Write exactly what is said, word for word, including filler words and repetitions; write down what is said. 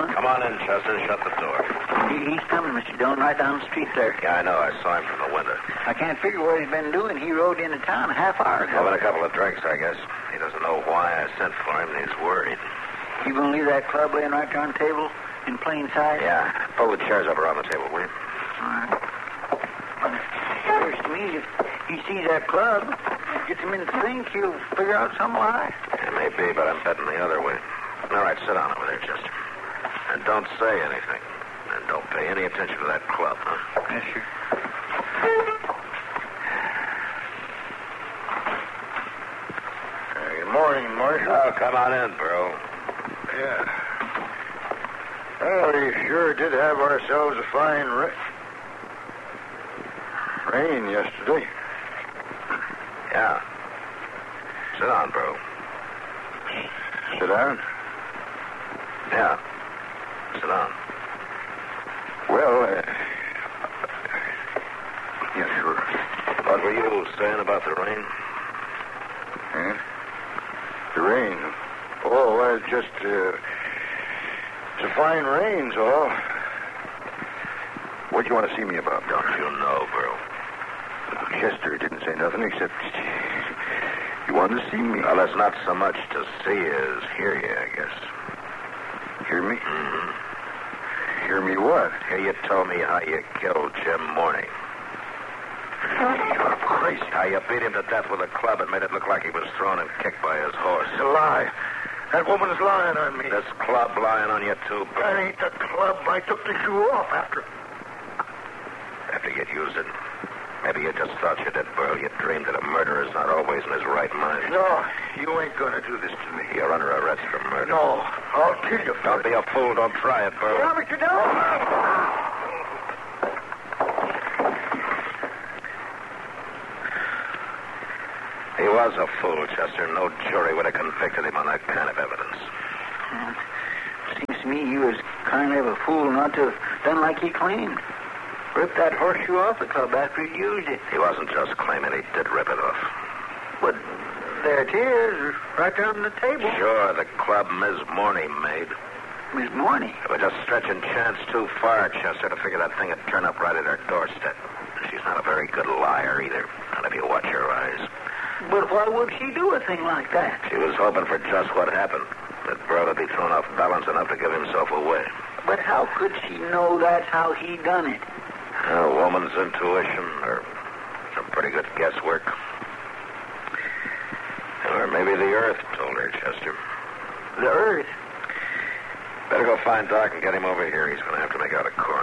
Dillon. Come on in, Chester. Shut the door. He, he's coming, Mister Dillon, right down the street there. Yeah, I know. I saw him from the window. I can't figure what he's been doing. He rode into town a half hour ago. Having a couple of drinks, I guess. He doesn't know why I sent for him, and he's worried. You gonna leave that club laying right there on the table in plain sight? Yeah. Pull the chairs up around the table, will you? All right. Appears to me if he sees that club, gets him in to think, he'll figure out some lie. It may be, but I'm betting the other way. All right, sit down over there, Chester. And don't say anything. And don't pay any attention to that club, huh? Yes, sir. Uh, good morning, Marshal. Oh, come on in, Burl. Yeah. Well, we sure did have ourselves a fine ra- rain yesterday. Yeah. Sit down, Burl. Sit down. Yeah. Sit down. Well, uh, yeah, sure. What were you saying about the rain? Huh? The rain. Oh, well, just, uh, it's a fine rain's all. What do you want to see me about? Don't you know, Burl? Chester didn't say nothing except he wanted to see me. Well, that's not so much to see as hear you, I guess. Hear me? Mm-hmm. Hear me what? Hear you told me how you killed Jim Morning. You're crazy. How you beat him to death with a club and made it look like he was thrown and kicked by his horse. It's a lie. That woman's lying on me. This club lying on you, too, Burl. That ain't the club. I took the shoe off after... After you'd used it. Maybe you just thought you did, Burl. You dreamed that a murderer's not always in his right mind. No, you ain't gonna do this to me. You're under arrest for murder. No, I'll kill you for Don't it. be a fool. Don't try it, Burl. Yeah, Mister Dillon. He was a fool, Chester. No jury would have convicted him on that kind of evidence. Well, seems to me he was kind of a fool not to have done like he claimed. Ripped that horseshoe off the club after he used it. He wasn't just claiming he did rip it off. But there it is, right there on the table. Sure, the club Miss Morney made. Miss Morney. It was just stretching chance too far, Chester, to figure that thing would turn up right at her doorstep. She's not a very good liar either, not if you watch her eyes. But why would she do a thing like that? She was hoping for just what happened. That Burl would be thrown off balance enough to give himself away. But how could she know that's how he done it? A woman's intuition, or some pretty good guesswork. Or maybe the earth told her, Chester. The earth? Better go find Doc and get him over here. He's going to have to make out a court.